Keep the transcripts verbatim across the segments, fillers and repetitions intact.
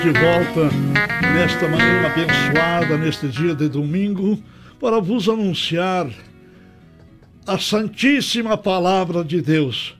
De volta nesta manhã abençoada, neste dia de domingo, para vos anunciar a Santíssima Palavra de Deus.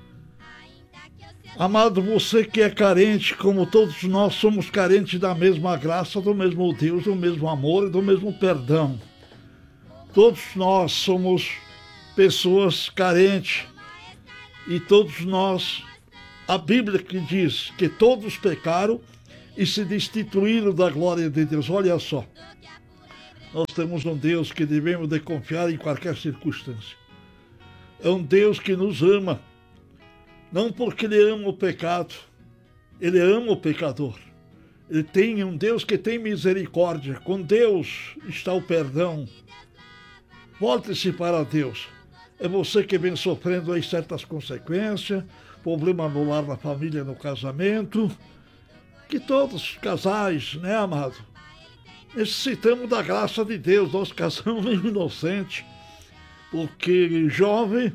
Amado, você que é carente, como todos nós somos carentes da mesma graça, do mesmo Deus, do mesmo amor e do mesmo perdão. Todos nós somos pessoas carentes e todos nós, a Bíblia que diz que todos pecaram e se destituíram da glória de Deus. Olha só, nós temos um Deus que devemos de confiar em qualquer circunstância. É um Deus que nos ama, não porque Ele ama o pecado, Ele ama o pecador. Ele tem um Deus que tem misericórdia. Com Deus está o perdão. Volte-se para Deus. É você que vem sofrendo aí certas consequências, problema no lar, na família, no casamento, que todos os casais, né, amado, necessitamos da graça de Deus. Nós casamos inocente, porque jovem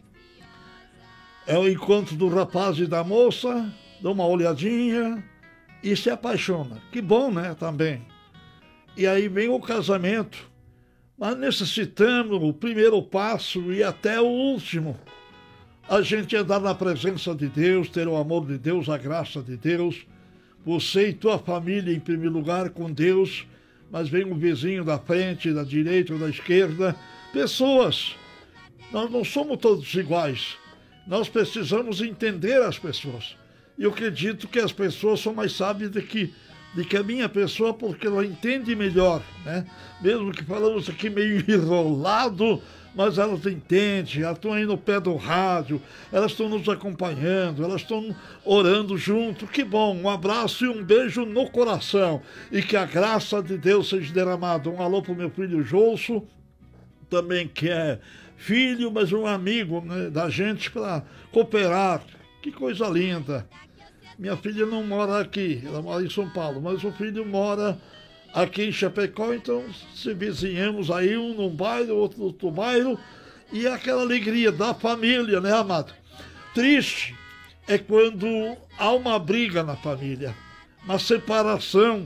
é o encontro do rapaz e da moça, dá uma olhadinha e se apaixona. Que bom, né, também. E aí vem o casamento, mas necessitamos o primeiro passo e até o último. A gente andar na presença de Deus, ter o amor de Deus, a graça de Deus, você e tua família em primeiro lugar com Deus, mas vem o vizinho da frente, da direita ou da esquerda. Pessoas, nós não somos todos iguais. Nós precisamos entender as pessoas. E eu acredito que as pessoas são mais sábias do que, do que a minha pessoa, porque ela entende melhor, né? Mesmo que falamos aqui meio enrolado, mas elas entendem, elas estão aí no pé do rádio, elas estão nos acompanhando, elas estão orando junto. Que bom, um abraço e um beijo no coração. E que a graça de Deus seja derramada. Um alô para o meu filho Jolso, também que é filho, mas um amigo, né, da gente para cooperar. Que coisa linda. Minha filha não mora aqui, ela mora em São Paulo, mas o filho mora aqui em Chapecó, então se vizinhamos aí, um num bairro, outro no outro bairro, e aquela alegria da família, né, amado? Triste é quando há uma briga na família, uma separação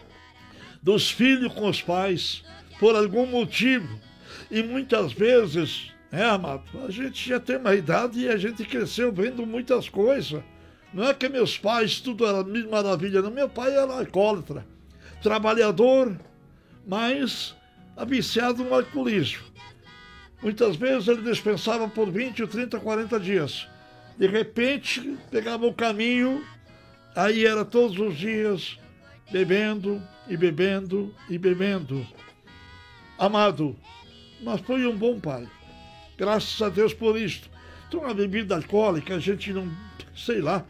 dos filhos com os pais, por algum motivo, e muitas vezes, né, amado, a gente já tem uma idade e a gente cresceu vendo muitas coisas. Não é que meus pais tudo era mil maravilha, não, meu pai era alcoólatra, trabalhador, mas viciado no alcoolismo. Muitas vezes ele dispensava por vinte, trinta, quarenta dias. De repente, pegava o caminho, aí era todos os dias bebendo e bebendo e bebendo. Amado, mas foi um bom pai. Graças a Deus por isto. Então a bebida alcoólica, a gente não, sei lá.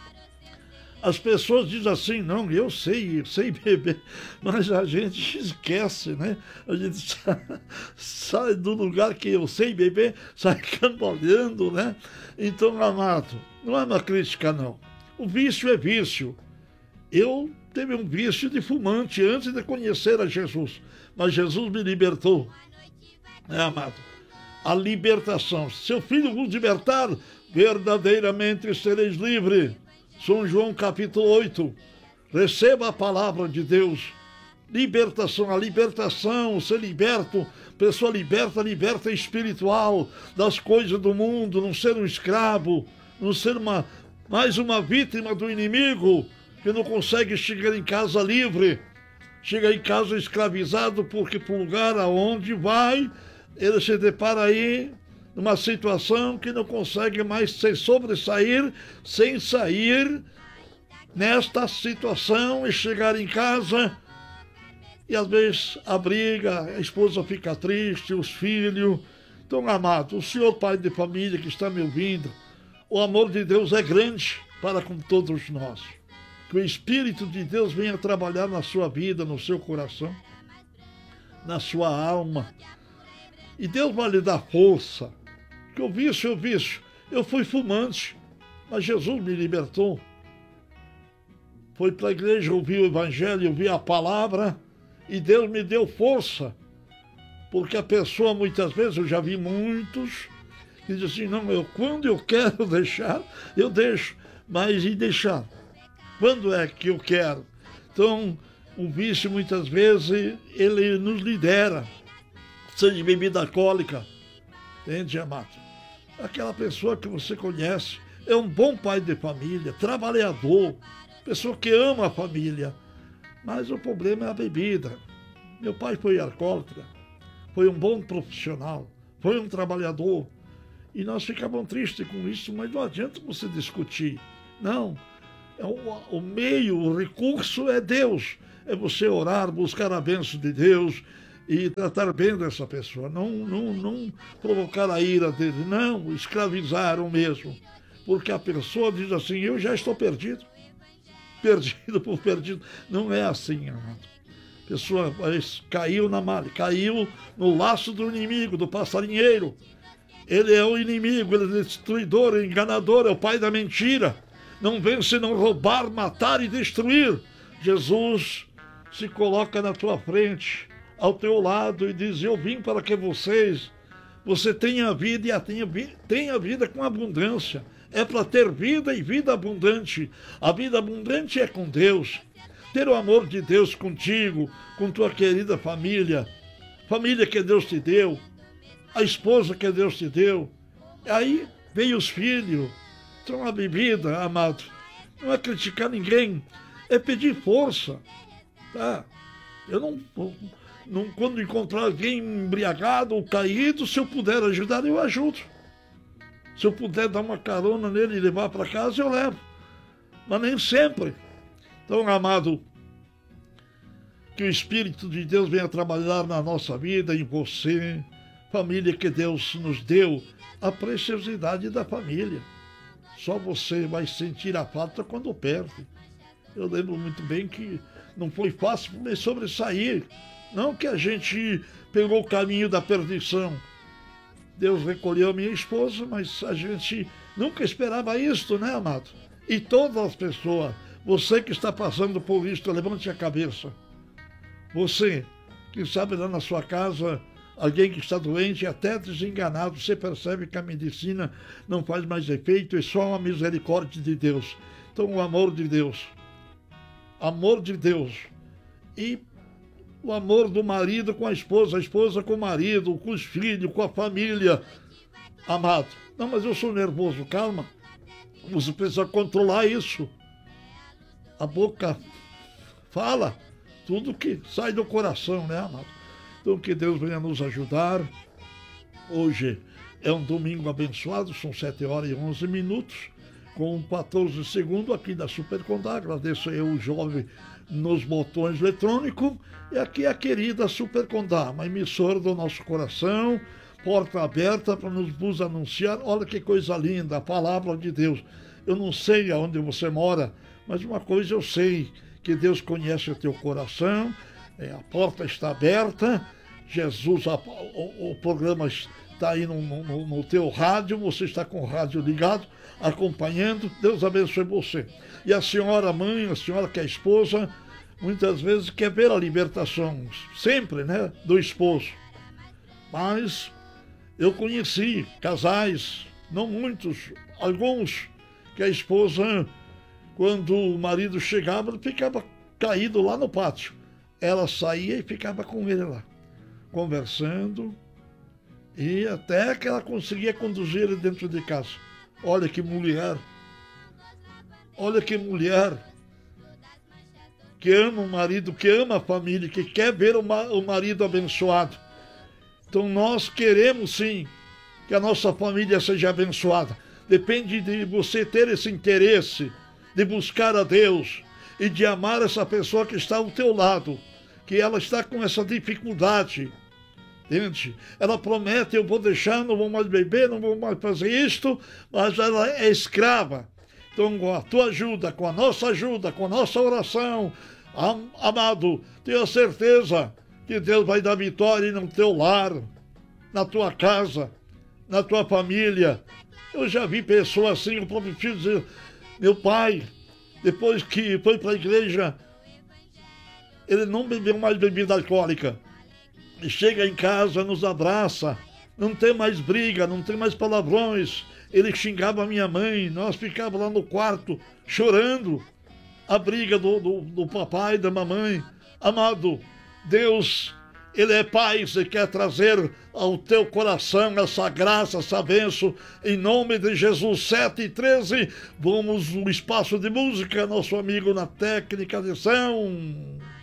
As pessoas dizem assim, não, eu sei, eu sei beber, mas a gente esquece, né? A gente sai, sai do lugar que eu sei beber, sai cambalhando, né? Então, amado, não é uma crítica, não. O vício é vício. Eu tive um vício de fumante antes de conhecer a Jesus, mas Jesus me libertou, né, amado? A libertação. Seu filho vos libertar, verdadeiramente sereis livres. São João capítulo oito, receba a palavra de Deus, libertação, a libertação, ser liberto, pessoa liberta, liberta espiritual das coisas do mundo, não ser um escravo, não ser uma, mais uma vítima do inimigo, que não consegue chegar em casa livre, chega em casa escravizado, porque para o lugar aonde vai, ele se depara aí numa situação que não consegue mais se sobressair sem sair nesta situação e chegar em casa e às vezes a briga, a esposa fica triste, os filhos. Então, amado, o senhor pai de família que está me ouvindo, o amor de Deus é grande para com todos nós. Que o Espírito de Deus venha trabalhar na sua vida, no seu coração, na sua alma. E Deus vai lhe dar força. Que o vício é o vício. Eu fui fumante, mas Jesus me libertou. Fui para a igreja, ouvi o evangelho, ouvi a palavra, e Deus me deu força. Porque a pessoa, muitas vezes, eu já vi muitos, que dizem assim, não, eu, quando eu quero deixar, eu deixo. Mas e deixar? Quando é que eu quero? Então, o vício, muitas vezes, ele nos lidera. Seja de bebida alcoólica, entende, amado? Aquela pessoa que você conhece, é um bom pai de família, trabalhador, pessoa que ama a família, mas o problema é a bebida. Meu pai foi alcoólatra, foi um bom profissional, foi um trabalhador, e nós ficávamos tristes com isso, mas não adianta você discutir. Não, é o, o meio, o recurso é Deus, é você orar, buscar a bênção de Deus e tratar bem dessa pessoa, não, não, não provocar a ira dele, não, escravizar o mesmo, porque a pessoa diz assim, eu já estou perdido, perdido por perdido. Não é assim, amado. A pessoa caiu na malha, caiu no laço do inimigo, do passarinheiro. Ele é o inimigo, ele é destruidor, é enganador, é o pai da mentira. Não vem senão roubar, matar e destruir. Jesus se coloca na tua frente, ao teu lado, e diz, eu vim para que vocês, você tenha vida e a tenha, tenha vida com abundância. É para ter vida e vida abundante. A vida abundante é com Deus. Ter o amor de Deus contigo, com tua querida família, família que Deus te deu, a esposa que Deus te deu. Aí vem os filhos. Então a bebida, amado, não é criticar ninguém, é pedir força. Tá? Eu não, não quando encontrar alguém embriagado ou caído, se eu puder ajudar, eu ajudo. Se eu puder dar uma carona nele e levar para casa, eu levo. Mas nem sempre. Então, amado, que o Espírito de Deus venha trabalhar na nossa vida, em você, família que Deus nos deu, a preciosidade da família. Só você vai sentir a falta quando perde. Eu lembro muito bem que não foi fácil me sobressair. Não que a gente pegou o caminho da perdição. Deus recolheu a minha esposa, mas a gente nunca esperava isto, né, amado? E todas as pessoas, você que está passando por isto, levante a cabeça. Você, que sabe lá na sua casa, alguém que está doente, até desenganado, você percebe que a medicina não faz mais efeito, é só uma misericórdia de Deus. Então, o amor de Deus, amor de Deus, e o amor do marido com a esposa, a esposa com o marido, com os filhos, com a família. Amado, não, mas eu sou nervoso, calma. Você precisa controlar isso. A boca fala tudo que sai do coração, né, amado? Então que Deus venha nos ajudar. Hoje é um domingo abençoado, são sete horas e onze minutos, com quatorze segundos aqui da Supercondá. Agradeço eu, o jovem, nos botões eletrônicos, e aqui a querida Supercondá, uma emissora do nosso coração, porta aberta para nos vos anunciar. Olha que coisa linda, a palavra de Deus. Eu não sei aonde você mora, mas uma coisa eu sei, que Deus conhece o teu coração, é, a porta está aberta, Jesus, a, o, o programa está aí no, no, no teu rádio, você está com o rádio ligado, acompanhando. Deus abençoe você. E a senhora mãe, a senhora que é esposa, muitas vezes quer ver a libertação, sempre, né, do esposo. Mas eu conheci casais, não muitos, alguns, que a esposa, quando o marido chegava, ele ficava caído lá no pátio. Ela saía e ficava com ele lá, conversando, e até que ela conseguia conduzir ele dentro de casa. Olha que mulher, olha que mulher, que ama o marido, que ama a família, que quer ver o, ma o marido abençoado. Então nós queremos sim que a nossa família seja abençoada. Depende de você ter esse interesse de buscar a Deus e de amar essa pessoa que está ao teu lado, que ela está com essa dificuldade. Entende? Ela promete, eu vou deixar, não vou mais beber, não vou mais fazer isto, mas ela é escrava. Então, com a tua ajuda, com a nossa ajuda, com a nossa oração, am amado, tenha certeza que Deus vai dar vitória no teu lar, na tua casa, na tua família. Eu já vi pessoas assim, o próprio filho dizer, meu pai, depois que foi para a igreja, ele não bebeu mais bebida alcoólica. Chega em casa, nos abraça, não tem mais briga, não tem mais palavrões. Ele xingava a minha mãe, nós ficávamos lá no quarto chorando. a briga do, do, do papai e da mamãe. Amado, Deus, Ele é Pai e quer trazer ao teu coração essa graça, essa bênção, em nome de Jesus. Sete e treze, vamos no espaço de música, nosso amigo na técnica de som.